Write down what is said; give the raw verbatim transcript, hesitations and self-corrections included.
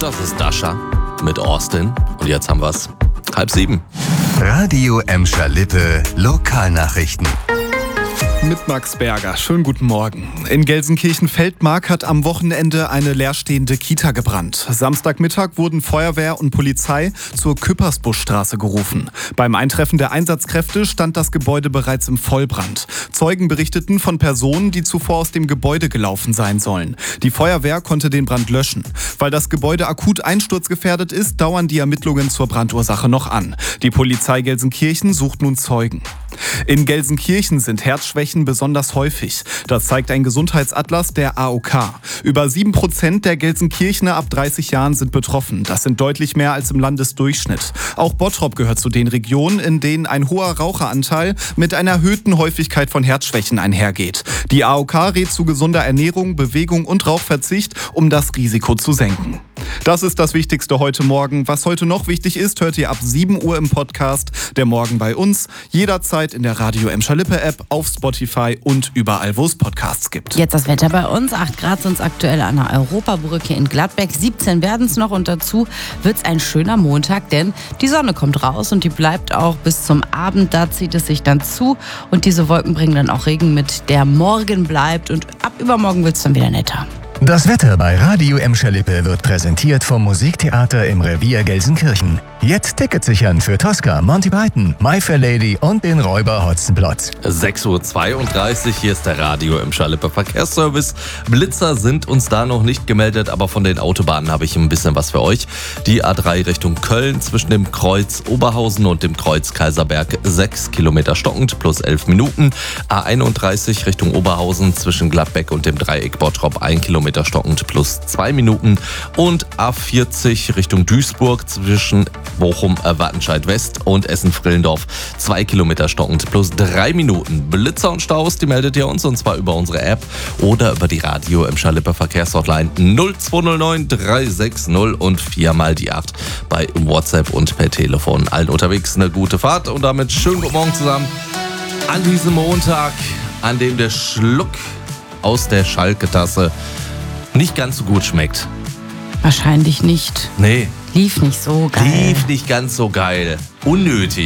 das ist Dasha mit Austin. Und jetzt haben wir's. Halb sieben. Radio Emscher Lippe Lokalnachrichten. Mit Max Berger. Schönen guten Morgen. In Gelsenkirchen-Feldmark hat am Wochenende eine leerstehende Kita gebrannt. Samstagmittag wurden Feuerwehr und Polizei zur Küppersbuschstraße gerufen. Beim Eintreffen der Einsatzkräfte stand das Gebäude bereits im Vollbrand. Zeugen berichteten von Personen, die zuvor aus dem Gebäude gelaufen sein sollen. Die Feuerwehr konnte den Brand löschen. Weil das Gebäude akut einsturzgefährdet ist, dauern die Ermittlungen zur Brandursache noch an. Die Polizei Gelsenkirchen sucht nun Zeugen. In Gelsenkirchen sind Herzschwächen besonders häufig. Das zeigt ein Gesundheitsatlas der A O K. Über sieben Prozent der Gelsenkirchener ab dreißig Jahren sind betroffen. Das sind deutlich mehr als im Landesdurchschnitt. Auch Bottrop gehört zu den Regionen, in denen ein hoher Raucheranteil mit einer erhöhten Häufigkeit von Herzschwächen einhergeht. Die A O K rät zu gesunder Ernährung, Bewegung und Rauchverzicht, um das Risiko zu senken. Das ist das Wichtigste heute Morgen. Was heute noch wichtig ist, hört ihr ab sieben Uhr im Podcast Der Morgen bei uns. Jederzeit in der Radio Emscher Lippe App, auf Spotify und überall, wo es Podcasts gibt. Jetzt das Wetter bei uns. acht Grad sind es aktuell an der Europabrücke in Gladbeck. siebzehn werden es noch und dazu wird es ein schöner Montag, denn die Sonne kommt raus und die bleibt auch bis zum Abend. Da zieht es sich dann zu und diese Wolken bringen dann auch Regen mit, der morgen bleibt und ab übermorgen wird es dann wieder netter. Das Wetter bei Radio Emscher Lippe wird präsentiert vom Musiktheater im Revier Gelsenkirchen. Jetzt Tickets sichern für Tosca, Monty Python, My Fair Lady und den Räuber Hotzenplotz. sechs Uhr zweiunddreißig, hier ist der Radio Emscher Lippe Verkehrsservice. Blitzer sind uns da noch nicht gemeldet, aber von den Autobahnen habe ich ein bisschen was für euch. Die A drei Richtung Köln zwischen dem Kreuz Oberhausen und dem Kreuz Kaiserberg sechs Kilometer stockend plus elf Minuten. A einunddreißig Richtung Oberhausen zwischen Gladbeck und dem Dreieck Bottrop ein Kilometer stockend plus zwei Minuten. Und A vierzig Richtung Duisburg zwischen Bochum-Wattenscheid-West und Essen-Frillendorf zwei Kilometer stockend plus drei Minuten. Blitzer und Staus, die meldet ihr uns und zwar über unsere App oder über die Radio Emscher Lippe Verkehrshotline null zwei null neun drei sechs null und viermal die acht bei WhatsApp und per Telefon. Allen unterwegs eine gute Fahrt und damit schönen guten Morgen zusammen an diesem Montag, an dem der Schluck aus der Schalke-Tasse nicht ganz so gut schmeckt. Wahrscheinlich nicht. Nee. Lief nicht so geil. Lief nicht ganz so geil. Unnötig.